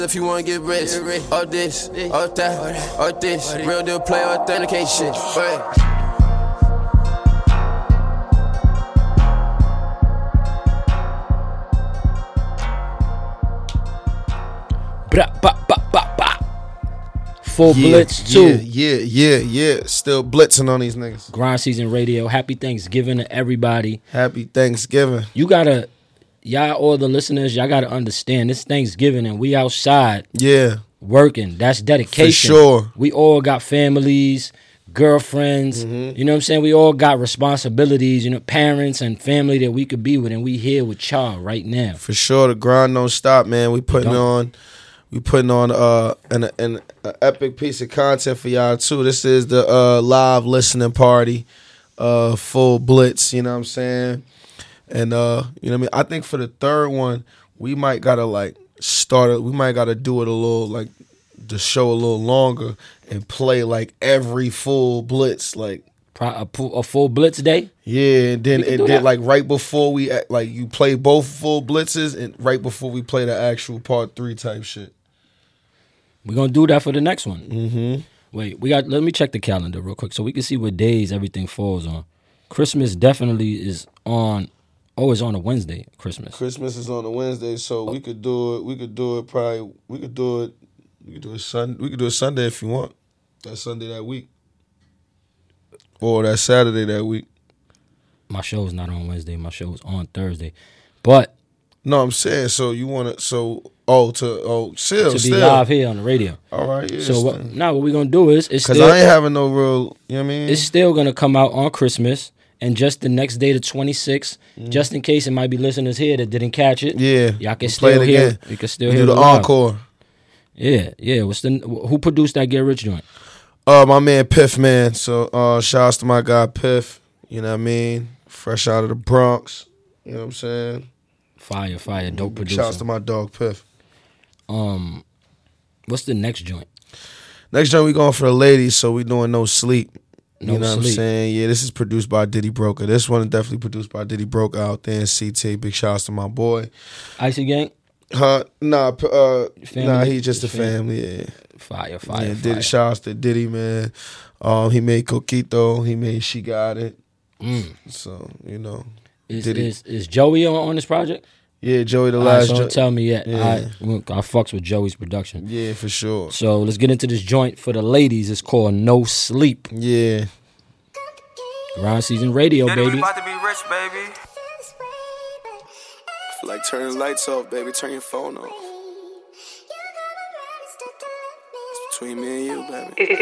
If you wanna get rich, all this, all that, all this, real deal play authentication. Right. Full Blitz 2. Yeah. Still blitzing on these niggas. Grind Season Radio. Happy Thanksgiving to everybody. Happy Thanksgiving. Y'all, all the listeners, y'all gotta understand this Thanksgiving and we outside. Yeah. Working. That's dedication. For sure. We all got families, girlfriends. Mm-hmm. You know what I'm saying? We all got responsibilities, parents and family that we could be with, and we here with y'all right now. For sure. The grind don't stop, man. We putting on an epic piece of content for y'all too. This is the live listening party, Full Blitz, you know what I'm saying? And you know what I mean? I think for the third one, we might gotta do it a little, like the show a little longer and play like every Full Blitz, like a Full Blitz day. Yeah, and then like right before we you play both Full Blitzes and right before we play the actual part 3 type shit. We're gonna do that for the next one. Mm-hmm. Wait, let me check the calendar real quick so we can see what days everything falls on. Christmas definitely is on. Oh, it's on a Wednesday. Christmas is on a Wednesday, so we could do it. We could do it Sunday if you want. That Sunday that week, or that Saturday that week. My show is not on Wednesday. My show is on Thursday, but no, I'm saying so you want to to be live here on the radio. All right, yeah. So what we're gonna do is because I ain't having no real. You know what I mean? It's still gonna come out on Christmas. And just the next day, the 26th, just in case it might be listeners here that didn't catch it. Yeah, y'all can still hear it. You can still hear the encore. Yeah. Who produced that Get Rich joint? My man Piff, man. So shout outs to my guy Piff. You know what I mean? Fresh out of the Bronx. You know what I'm saying? Fire, dope producer. Shout outs to my dog Piff. What's the next joint? Next joint we going for the ladies, so we doing No Sleep. No you know Sleep. What I'm saying? Yeah, this is produced by Diddy Broker. This one is definitely produced by Diddy Broker out there in CT. Big shouts to my boy. Icy Gang? Nah, he's just a family. Yeah. Fire. Diddy, shouts to Diddy, man. He made Coquito. He made She Got It. So, Is Joey on this project? Yeah, Joey the last joint. Don't tell me yet. Yeah. I fucks with Joey's production. Yeah, for sure. So let's get into this joint for the ladies. It's called No Sleep. Yeah. Grind Season Radio, baby. We about to be rich, baby. I feel like turning the lights off, baby. Turn your phone off. It's between me and you, baby.